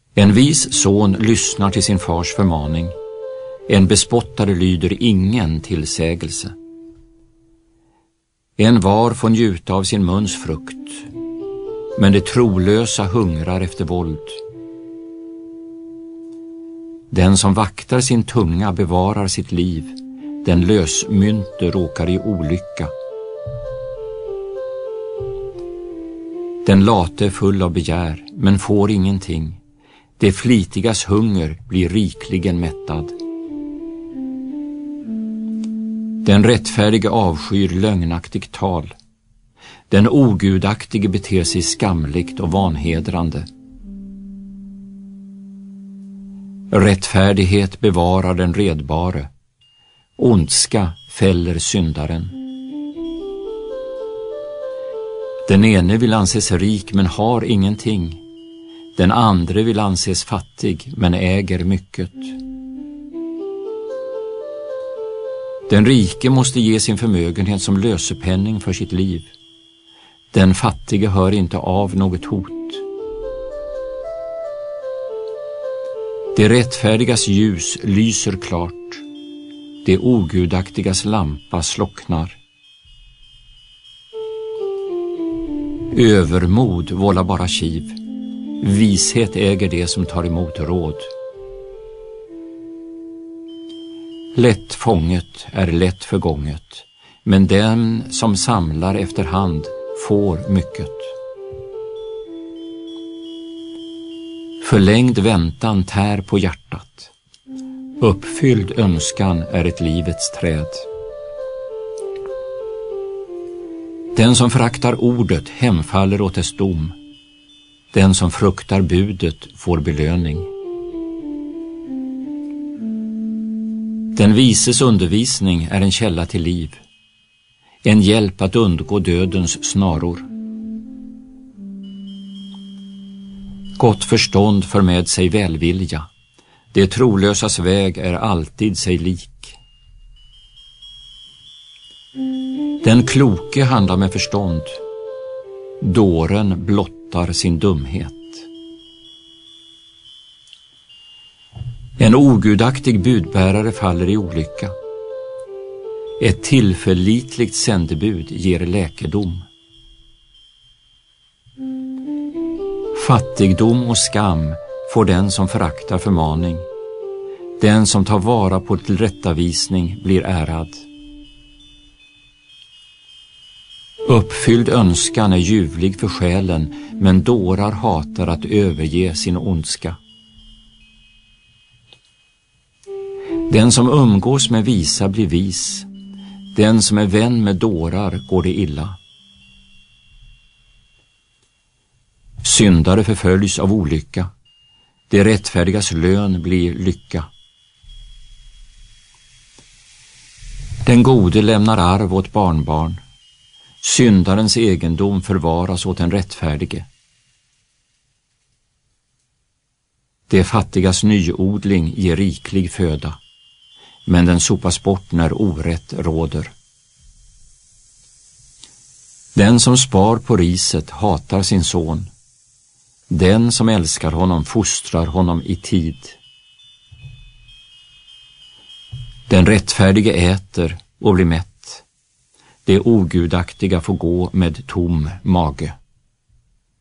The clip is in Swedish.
En vis son lyssnar till sin fars förmaning. En bespottare lyder ingen tillsägelse. En var får njuta av sin muns frukt, men det trolösa hungrar efter våld. Den som vaktar sin tunga bevarar sitt liv, den lösmynte råkar i olycka. Den late är full av begär, men får ingenting. Det flitigas hunger blir rikligen mättad. Den rättfärdige avskyr lögnaktigt tal. Den ogudaktige beter sig skamligt och vanhedrande. Rättfärdighet bevarar den redbare. Ondska fäller syndaren. Den ene vill anses rik men har ingenting. Den andra vill anses fattig men äger mycket. Den rike måste ge sin förmögenhet som lösepenning för sitt liv. Den fattige hör inte av något hot. Det rättfärdigas ljus lyser klart. Det ogudaktigas lampa slocknar. Övermod vållar bara kiv. Vishet äger det som tar emot råd. Lätt fånget är lätt förgånget, men den som samlar efterhand får mycket. Förlängd väntan tär på hjärtat. Uppfylld önskan är ett livets träd. Den som föraktar ordet hemfaller åt dess dom. Den som fruktar budet får belöning. Den vises undervisning är en källa till liv, en hjälp att undgå dödens snaror. Gott förstånd för med sig välvilja. Det trolösas väg är alltid sig lik. Den kloke handlar med förstånd. Dåren blottar sin dumhet. En ogudaktig budbärare faller i olycka. Ett tillförlitligt sändebud ger läkedom. Fattigdom och skam får den som föraktar förmaning. Den som tar vara på tillrättavisning blir ärad. Uppfylld önskan är ljuvlig för själen, men dårar hatar att överge sin ondska. Den som umgås med visa blir vis. Den som är vän med dårar går det illa. Syndare förföljs av olycka. Det rättfärdigas lön blir lycka. Den gode lämnar arv åt barnbarn. Syndarens egendom förvaras åt den rättfärdige. Det fattigas nyodling ger riklig föda, men den sopas bort när orätt råder. Den som spar på riset hatar sin son. Den som älskar honom fostrar honom i tid. Den rättfärdige äter och blir mätt. Det ogudaktiga får gå med tom mage.